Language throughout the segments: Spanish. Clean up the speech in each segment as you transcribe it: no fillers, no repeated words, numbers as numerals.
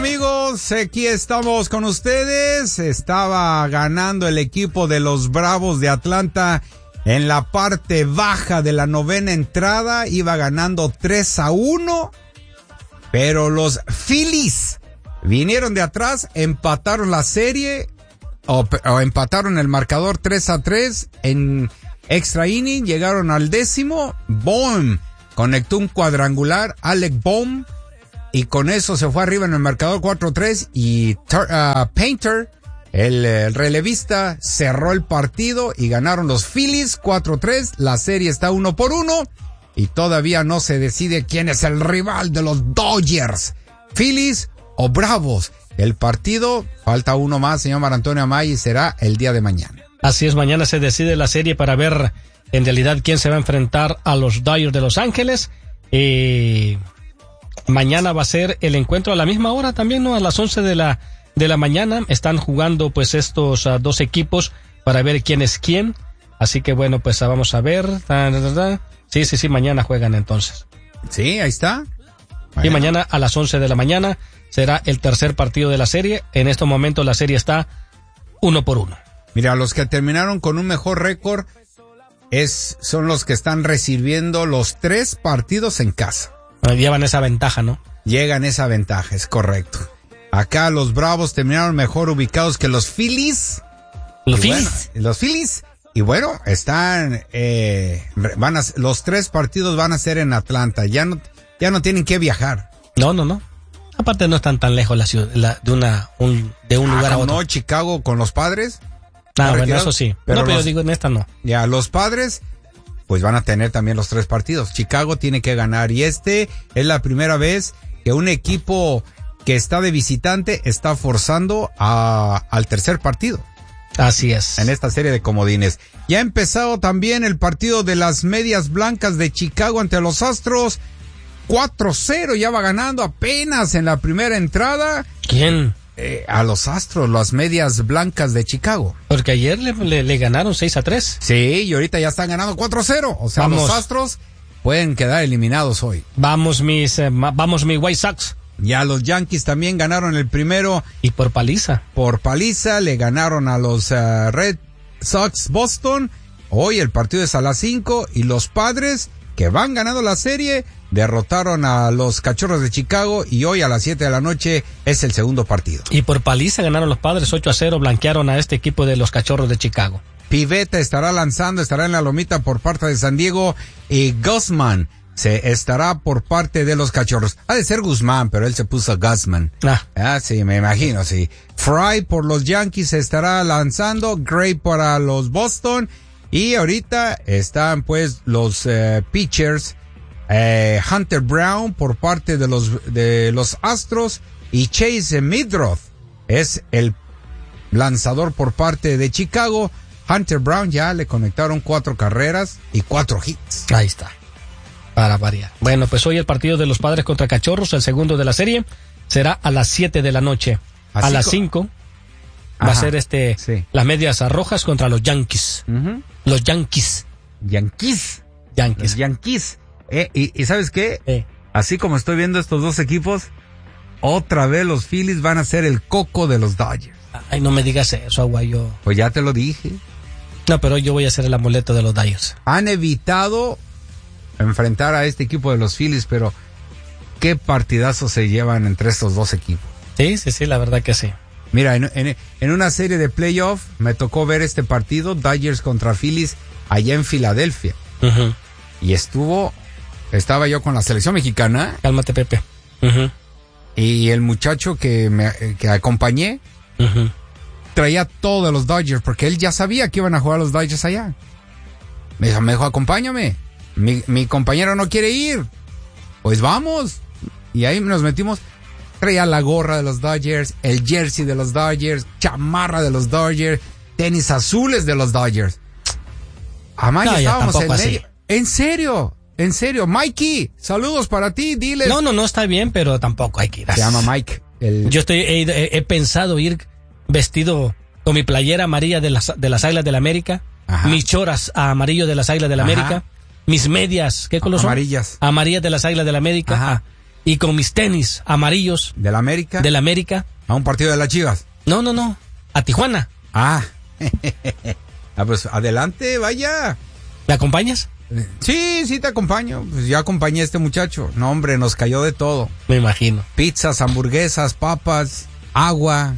amigos? Aquí estamos con ustedes. Estaba ganando el equipo de los Bravos de Atlanta en la parte baja de la novena entrada. Iba ganando 3-1. Pero los Phillies vinieron de atrás, empataron la serie o empataron el marcador 3-3 en extra inning. Llegaron al 10º. Bohm conectó un cuadrangular, Alec Bohm. Y con eso se fue arriba en el marcador 4-3 y Painter, el relevista, cerró el partido y ganaron los Phillies 4-3. La serie está 1-1 y todavía no se decide quién es el rival de los Dodgers, Phillies o Bravos. El partido, falta uno más, señor Marantonio Amay, y será el día de mañana. Así es, mañana se decide la serie para ver en realidad quién se va a enfrentar a los Dodgers de Los Ángeles. Mañana va a ser el encuentro a la misma hora también, ¿no? A las 11 de la mañana están jugando pues estos dos equipos para ver quién es quién. Así que bueno, pues vamos a ver. Sí, mañana juegan entonces. Sí, ahí está. Y mañana a las 11 de la mañana será el tercer partido de la serie. En estos momentos la serie está 1-1. Mira, los que terminaron con un mejor récord son los que están recibiendo los 3 partidos en casa. Llevan esa ventaja, ¿no? Llegan esa ventaja, es correcto. Acá los Bravos terminaron mejor ubicados que los Phillies. ¿Los Phillies? Bueno, los Phillies. Y bueno, están, los 3 partidos van a ser en Atlanta. Ya no tienen que viajar. No. Aparte no están tan lejos la ciudad, de un lugar a otro. No, Chicago con los Padres. Bueno, eso sí. Pero yo digo, en esta no. Ya, los Padres pues van a tener también los 3 partidos. Chicago tiene que ganar y es la primera vez que un equipo que está de visitante está forzando al tercer partido. Así es. En esta serie de comodines. Ya ha empezado también el partido de las Medias Blancas de Chicago ante los Astros. 4-0 ya va ganando apenas en la primera entrada. ¿Quién? A los Astros, las Medias Blancas de Chicago. Porque ayer le ganaron 6-3. Sí, y ahorita ya están ganando 4-0. O sea, los Astros pueden quedar eliminados hoy. Vamos mis White Sox. Ya los Yankees también ganaron el primero. Y por paliza. Por paliza le ganaron a los Red Sox Boston. Hoy el partido es a las 5 y los Padres, que van ganando la serie, derrotaron a los Cachorros de Chicago y hoy a las 7 de la noche es el segundo partido. Y por paliza ganaron los Padres 8-0, blanquearon a este equipo de los Cachorros de Chicago. Pivetta estará estará en la lomita por parte de San Diego y Guzmán se estará por parte de los Cachorros. Ha de ser Guzmán, pero él se puso Guzmán. Sí, me imagino, sí. Fry por los Yankees se estará lanzando, Gray para los Boston y ahorita están pues los pitchers. Hunter Brown por parte de los Astros y Chase Midroth es el lanzador por parte de Chicago. Hunter Brown ya le conectaron 4 carreras y 4 hits. Ahí está, para variar. Bueno, pues hoy el partido de los Padres contra Cachorros, el segundo de la serie, será a las 7 de la noche. A las 5 va a ser las Medias Rojas contra los Yankees. Los Yankees. Los Yankees. ¿Y sabes qué? Así como estoy viendo estos dos equipos, otra vez los Phillies van a ser el coco de los Dodgers. Ay, no me digas eso, Aguayo. Pues ya te lo dije. No, pero yo voy a ser el amuleto de los Dodgers. Han evitado enfrentar a este equipo de los Phillies, pero qué partidazos se llevan entre estos dos equipos. Sí, la verdad que sí. Mira, en una serie de playoff me tocó ver este partido, Dodgers contra Phillies, allá en Filadelfia. Y estaba yo con la selección mexicana. Cálmate, Pepe. Y el muchacho que acompañé traía todo de los Dodgers, porque él ya sabía que iban a jugar los Dodgers allá. Me dijo, acompáñame. Mi compañero no quiere ir. Pues vamos. Y ahí nos metimos. Traía la gorra de los Dodgers, el jersey de los Dodgers, chamarra de los Dodgers, tenis azules de los Dodgers. Amaya, estábamos en serio. En serio, Mikey, saludos para ti, diles. No, está bien, pero tampoco hay que ir. Se llama Mike. Yo he pensado ir vestido con mi playera amarilla de las Águilas del América, mis choras amarillo de las Águilas del América, mis medias, ¿qué color son? Amarillas. Amarillas de las Águilas del América. y con mis tenis amarillos. ¿Del América? Del América. ¿A un partido de las Chivas? No. A Tijuana. Pues adelante, vaya. ¿Me acompañas? Sí, te acompaño. Pues yo acompañé a este muchacho. No, hombre, nos cayó de todo. Me imagino. Pizzas, hamburguesas, papas, agua,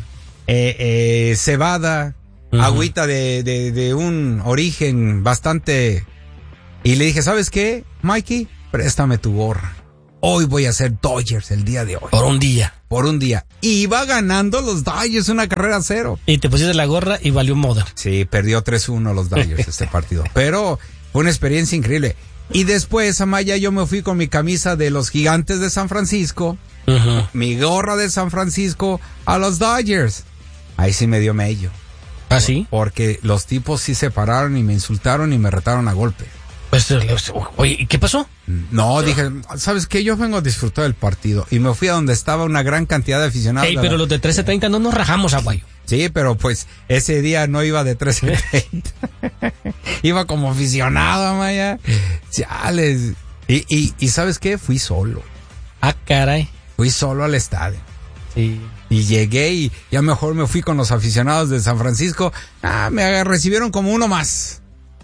cebada, agüita de un origen bastante... Y le dije, ¿sabes qué, Mikey? Préstame tu gorra. Hoy voy a hacer Dodgers el día de hoy. Por un día. Y va ganando los Dodgers una carrera a 0. Y te pusiste la gorra y valió Mother. Sí, perdió 3-1 los Dodgers este partido. Pero fue una experiencia increíble. Y después, Amaya, yo me fui con mi camisa de los Gigantes de San Francisco, mi gorra de San Francisco, a los Dodgers. Ahí sí me dio mello. ¿Ah, sí? Porque los tipos sí se pararon y me insultaron y me retaron a golpe. Pues, oye, ¿y qué pasó? No, dije, ¿sabes qué? Yo vengo a disfrutar del partido. Y me fui a donde estaba una gran cantidad de aficionados. Hey, pero los de 13:30 no nos rajamos, Aguayo. Sí, pero pues ese día no iba de 13:30. Iba como aficionado, Amaya. Chales. Y ¿sabes qué? Fui solo. Ah, caray. Fui solo al estadio. Sí. Y llegué y ya mejor me fui con los aficionados de San Francisco. Me recibieron como uno más.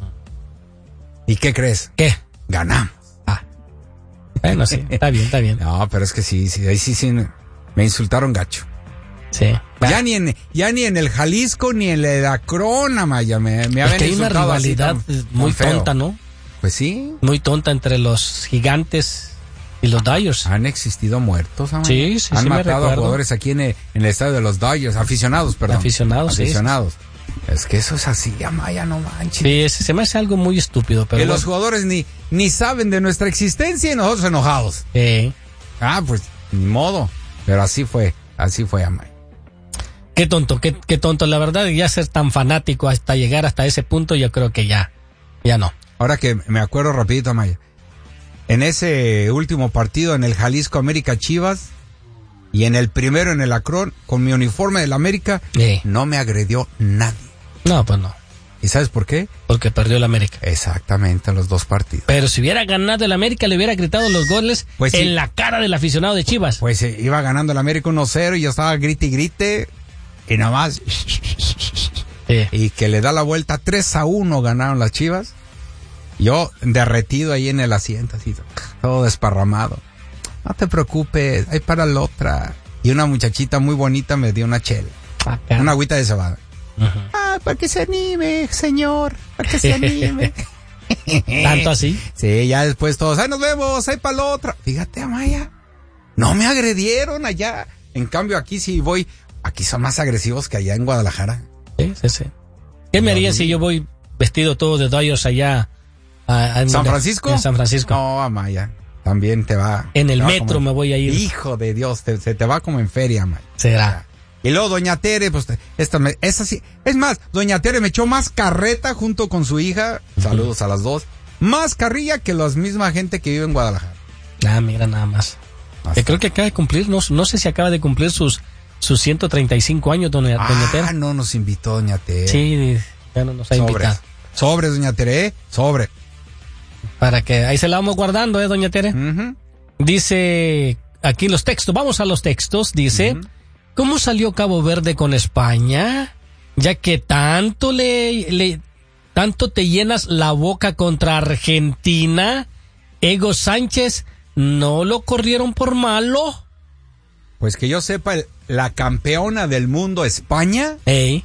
¿Y qué crees? ¿Qué? Ganamos. Bueno, sí, está bien. No, pero es que sí, ahí sí me insultaron gacho. Sí. Ya ni en el Jalisco ni en el Akron, Amaya, me habían insultado. Hay una rivalidad muy tonta, ¿no? Pues sí. Muy tonta entre los Gigantes y los Dodgers. Han existido muertos, Amaya. Sí, Han sí matado a jugadores aquí en el estadio de los Dodgers, aficionados. Sí. Es que eso es así, Amaya, no manches. Sí, se me hace algo muy estúpido, pero... Que los jugadores ni saben de nuestra existencia y nosotros enojados. Pues, ni modo. Pero así fue, Amaya. Qué tonto, la verdad, ya ser tan fanático hasta llegar hasta ese punto, yo creo que ya no. Ahora que me acuerdo rapidito, Amaya, en ese último partido en el Jalisco América Chivas y en el primero en el Akron, con mi uniforme del América, no me agredió nadie. No, pues no. ¿Y sabes por qué? Porque perdió el América. Exactamente, los dos partidos. Pero si hubiera ganado el América, le hubiera gritado los goles pues en la cara del aficionado de Chivas. Pues iba ganando el América 1-0 y yo estaba grite y grite. Y nada más. Y que le da la vuelta 3-1 ganaron las Chivas. Yo derretido ahí en el asiento, así, todo desparramado. No te preocupes, hay para la otra. Y una muchachita muy bonita me dio una chela. Una agüita de cebada. Para que se anime, señor. Para que se anime. ¿Tanto así? Sí, ya después todos, nos vemos, hay para la otra. Fíjate, Amaya, no me agredieron allá. En cambio, aquí sí voy... Aquí son más agresivos que allá en Guadalajara. Sí. ¿Qué me haría si yo voy vestido todo de Dodgers allá a ¿San Francisco? En San Francisco. No, Amaya, también te va. En el metro me voy a ir. Hijo de Dios, se te va como en feria, Amaya. Será. Y luego Doña Tere, pues, esa sí. Es más, Doña Tere me echó más carreta junto con su hija. Saludos a las dos. Más carrilla que la misma gente que vive en Guadalajara. Mira nada más. Creo que acaba de cumplir, no sé si acaba de cumplir sus 135 años, doña Tere. No nos invitó Doña Tere. Sí, ya no nos ha invitado. Sobre, Doña Tere, sobre. Para que ahí se la vamos guardando, Doña Tere. Dice aquí los textos, vamos a los textos, dice, ¿cómo salió Cabo Verde con España? Ya que tanto tanto te llenas la boca contra Argentina, Ego Sánchez, ¿no lo corrieron por malo? Pues que yo sepa, la campeona del mundo, España,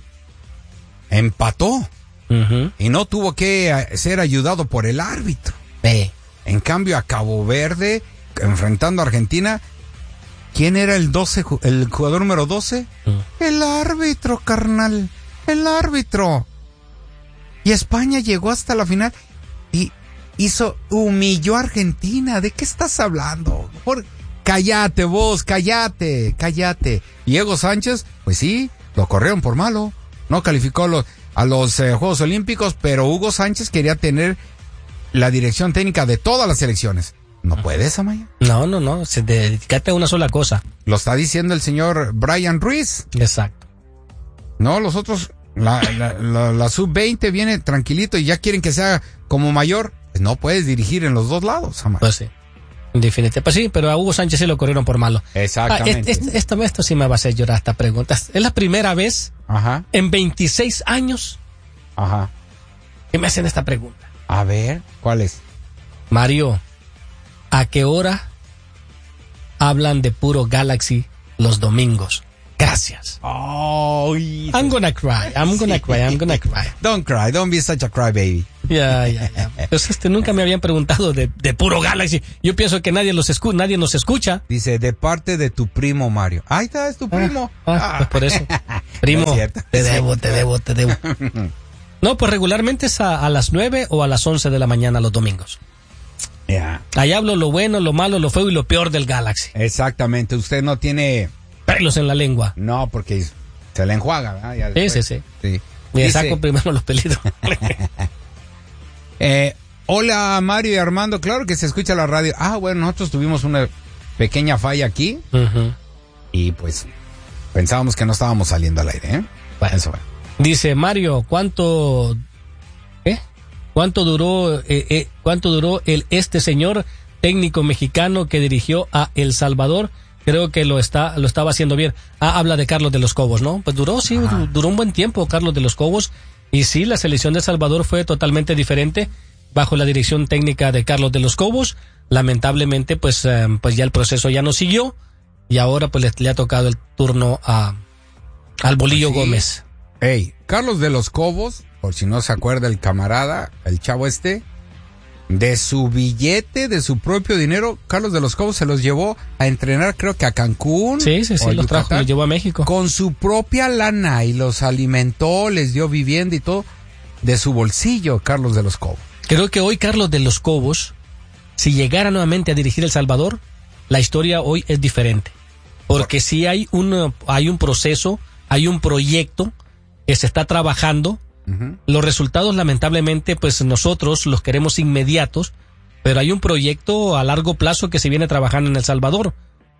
empató. Y no tuvo que ser ayudado por el árbitro. En cambio, a Cabo Verde, enfrentando a Argentina, ¿quién era el jugador número 12? El árbitro, carnal. El árbitro. Y España llegó hasta la final y humilló a Argentina. ¿De qué estás hablando? Cállate vos, cállate. Diego Sánchez, pues sí, lo corrieron por malo. No calificó a los Juegos Olímpicos, pero Hugo Sánchez quería tener la dirección técnica de todas las selecciones. ¿No puedes, Amaya? No, dedícate a una sola cosa. Lo está diciendo el señor Brian Ruiz. Exacto. No, los otros, la sub-20 viene tranquilito y ya quieren que sea como mayor. Pues no puedes dirigir en los dos lados, Amaya. Pues sí. Definitivamente. Pues sí, pero a Hugo Sánchez sí lo corrieron por malo. Exactamente. Esto sí me va a hacer llorar esta pregunta. Es la primera vez en 26 años que me hacen esta pregunta. A ver, ¿cuál es? Mario, ¿a qué hora hablan de puro Galaxy los domingos? Gracias. Oh, I'm gonna cry. Don't cry, don't be such a cry baby. Ya. Pues nunca me habían preguntado de puro Galaxy. Yo pienso que nadie nos escucha. Dice, de parte de tu primo Mario. Ahí está, es tu primo. Pues por eso. Primo, no es te debo. No, pues regularmente es a las 9 o a las 11 de la mañana los domingos. Yeah. Ahí hablo lo bueno, lo malo, lo feo y lo peor del Galaxy. Exactamente, usted no tiene pelos en la lengua. No, porque se le enjuaga, ¿verdad? Ya sí. Me saco primero los pelitos. Hola Mario y Armando, claro que se escucha la radio. Bueno, nosotros tuvimos una pequeña falla aquí y pues pensábamos que no estábamos saliendo al aire, ¿eh? Bueno. Eso va. Dice Mario, ¿cuánto duró este señor técnico mexicano que dirigió a El Salvador? Creo que lo estaba haciendo bien. Habla de Carlos de los Cobos, ¿no? Pues duró un buen tiempo Carlos de los Cobos. Y sí, la selección de El Salvador fue totalmente diferente bajo la dirección técnica de Carlos de los Cobos. Lamentablemente, pues ya el proceso ya no siguió. Y ahora pues le ha tocado el turno al Bolillo Gómez. Carlos de los Cobos, por si no se acuerda el camarada, el chavo de su billete, de su propio dinero, Carlos de los Cobos se los llevó a entrenar, creo que a Cancún. Sí, los trajo, los llevó a México. Con su propia lana y los alimentó, les dio vivienda y todo, de su bolsillo, Carlos de los Cobos. Creo que hoy Carlos de los Cobos, si llegara nuevamente a dirigir El Salvador, la historia hoy es diferente. Porque sí hay un proceso, hay un proyecto que se está trabajando. Los resultados, lamentablemente, pues nosotros los queremos inmediatos, pero hay un proyecto a largo plazo que se viene trabajando en El Salvador,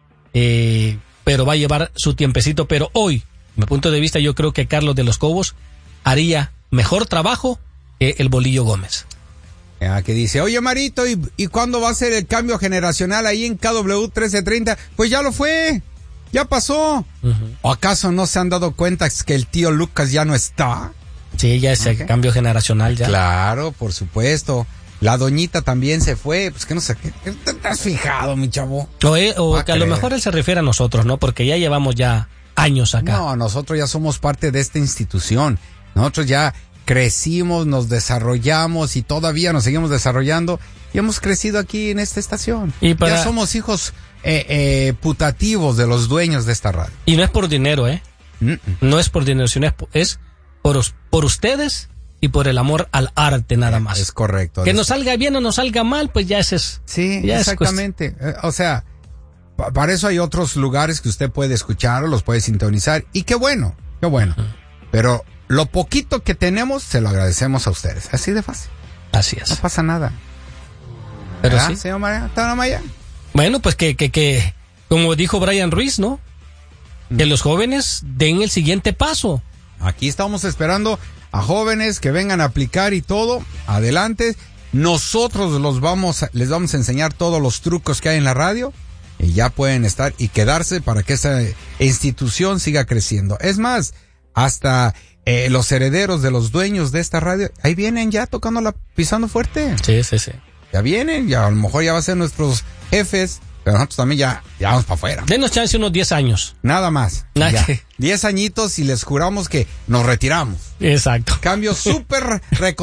pero va a llevar su tiempecito. Pero hoy, desde mi punto de vista, yo creo que Carlos de los Cobos haría mejor trabajo que el Bolillo Gómez. Que dice, oye Marito, ¿y cuándo va a ser el cambio generacional ahí en KW 1330? Pues ya lo fue, ya pasó. ¿O acaso no se han dado cuenta que el tío Lucas ya no está? Sí, ya es el cambio generacional ya. Claro, por supuesto. La doñita también se fue, pues que no sé, ¿qué te has fijado, mi chavo? O que a lo mejor él se refiere a nosotros, ¿no? Porque ya llevamos ya años acá. No, nosotros ya somos parte de esta institución. Nosotros ya crecimos, nos desarrollamos y todavía nos seguimos desarrollando y hemos crecido aquí en esta estación. Ya somos hijos putativos de los dueños de esta radio. Y no es por dinero, ¿eh? No es por dinero, sino es por ustedes y por el amor al arte nada más. Es correcto. Que nos salga bien o nos salga mal, pues ya ese es. Sí, ya exactamente. O sea, para eso hay otros lugares que usted puede escuchar o los puede sintonizar. Y qué bueno. Pero lo poquito que tenemos, se lo agradecemos a ustedes. Así de fácil. Así es. No pasa nada. Pero ¿verdad, sí, señor Maya? Bueno, pues que como dijo Brian Ruiz, ¿no? Que los jóvenes den el siguiente paso. Aquí estamos esperando a jóvenes que vengan a aplicar y todo. Adelante. Nosotros les vamos a enseñar todos los trucos que hay en la radio y ya pueden estar y quedarse para que esta institución siga creciendo. Es más, hasta los herederos de los dueños de esta radio, ahí vienen ya pisando fuerte. Sí. Ya vienen, ya a lo mejor ya va a ser nuestros jefes. Pero nosotros también ya vamos para afuera. Denos chance unos 10 años. Nada más. 10 añitos y les juramos que nos retiramos. Exacto. Cambio súper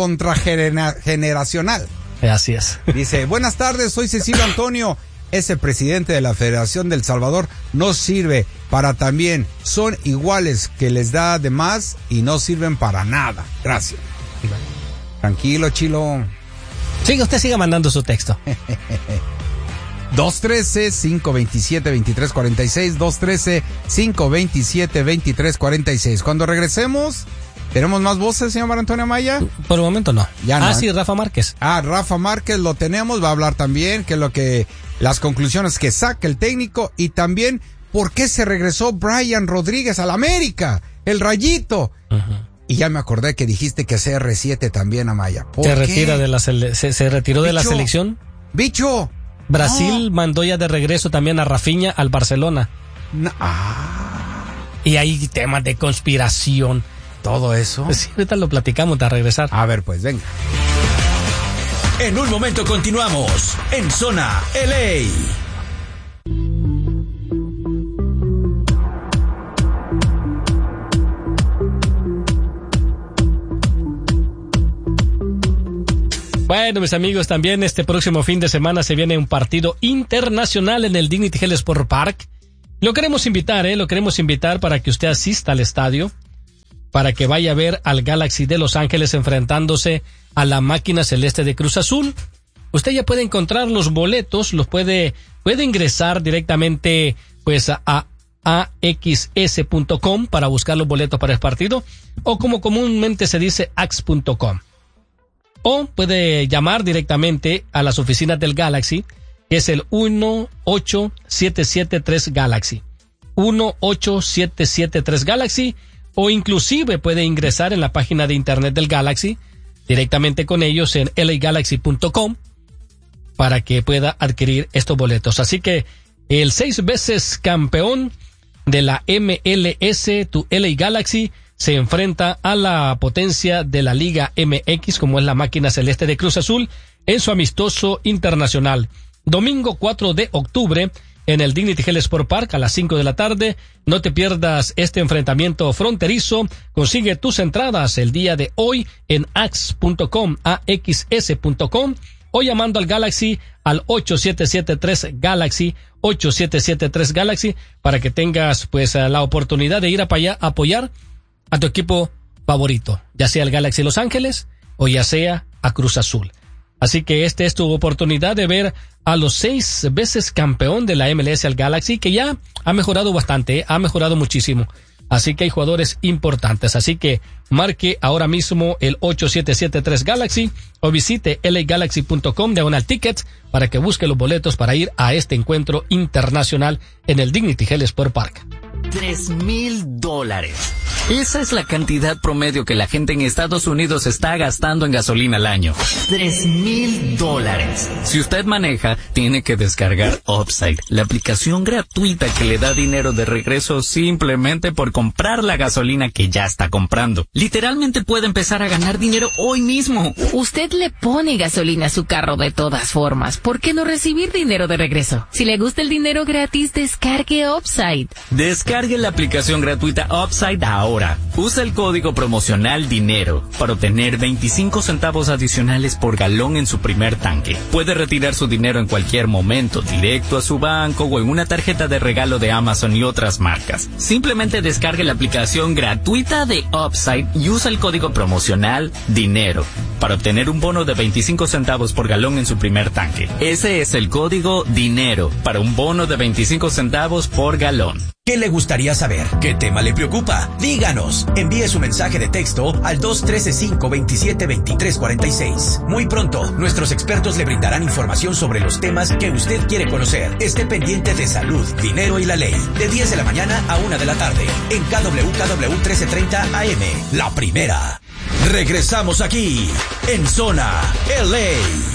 recontrageneracional. Así es. Dice, buenas tardes, soy Cecilio Antonio. Ese presidente de la Federación del Salvador no sirve para también. Son iguales que les da de más y no sirven para nada. Gracias. Tranquilo, Chilo. Sí, usted siga mandando su texto. 213-527-2346, 213-527-2346. Cuando regresemos, ¿tenemos más voces, señor Mario Antonio Maya? Por el momento no. Ya no. Sí, Rafa Márquez. Rafa Márquez lo tenemos, va a hablar también, las conclusiones que saca el técnico y también por qué se regresó Brian Rodríguez al América, el Rayito. Y ya me acordé que dijiste que CR7 también, Amaya. ¿Se retiró de la selección? Bicho. Brasil mandó ya de regreso también a Rafinha al Barcelona. Y hay temas de conspiración. Todo eso. Sí, ahorita lo platicamos de regresar. A ver, pues, venga. En un momento continuamos en Zona LA. Bueno, mis amigos, también este próximo fin de semana se viene un partido internacional en el Dignity Health Sport Park. Lo queremos invitar para que usted asista al estadio, para que vaya a ver al Galaxy de Los Ángeles enfrentándose a la máquina celeste de Cruz Azul. Usted ya puede encontrar los boletos, los puede ingresar directamente pues a axs.com para buscar los boletos para el partido, o como comúnmente se dice, ax.com. O puede llamar directamente a las oficinas del Galaxy, que es el 18773 Galaxy. 18773 Galaxy, o inclusive puede ingresar en la página de internet del Galaxy, directamente con ellos en lagalaxy.com, para que pueda adquirir estos boletos. Así que el 6 veces campeón de la MLS, tu LA Galaxy, se enfrenta a la potencia de la Liga MX, como es la máquina celeste de Cruz Azul, en su amistoso internacional. Domingo 4 de octubre, en el Dignity Health Sport Park, a las 5 de la tarde. No te pierdas este enfrentamiento fronterizo. Consigue tus entradas el día de hoy en ax.com, axs.com, o llamando al Galaxy al 8773 Galaxy, 8773 Galaxy, para que tengas pues la oportunidad de ir a apoyar a tu equipo favorito, ya sea el Galaxy Los Ángeles o ya sea a Cruz Azul. Así que esta es tu oportunidad de ver a los 6 veces campeón de la MLS, al Galaxy, que ya ha mejorado bastante, ha mejorado muchísimo. Así que hay jugadores importantes. Así que marque ahora mismo el 8773 Galaxy o visite lagalaxy.com/tickets para que busque los boletos para ir a este encuentro internacional en el Dignity Health Sport Park. $3,000. Esa es la cantidad promedio que la gente en Estados Unidos está gastando en gasolina al año. $3,000. Si usted maneja, tiene que descargar Upside, la aplicación gratuita que le da dinero de regreso simplemente por comprar la gasolina que ya está comprando. Literalmente puede empezar a ganar dinero hoy mismo. Usted le pone gasolina a su carro de todas formas. ¿Por qué no recibir dinero de regreso? Si le gusta el dinero gratis, descargue Upside. Descargue la aplicación gratuita Upside ahora. Usa el código promocional DINERO para obtener 25 centavos adicionales por galón en su primer tanque. Puede retirar su dinero en cualquier momento, directo a su banco o en una tarjeta de regalo de Amazon y otras marcas. Simplemente descargue la aplicación gratuita de Upside y usa el código promocional DINERO para obtener un bono de 25 centavos por galón en su primer tanque. Ese es el código DINERO para un bono de 25 centavos por galón. ¿Qué le gustaría saber? ¿Qué tema le preocupa? Díganos. Envíe su mensaje de texto al 213-527-2346. Muy pronto, nuestros expertos le brindarán información sobre los temas que usted quiere conocer. Esté pendiente de salud, dinero y la ley. De 10 de la mañana a 1 de la tarde. En KWKW 1330 AM. La primera. Regresamos aquí, en Zona LA.